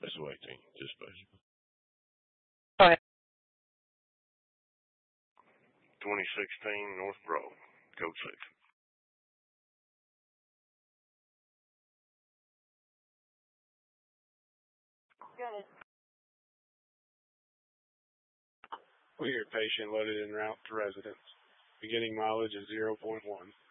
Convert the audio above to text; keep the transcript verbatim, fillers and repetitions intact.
That's eighteen, just basically. Go ahead. twenty sixteen North Broad, code six. Good. We hear patient loaded en route to residence. Beginning mileage is zero point one.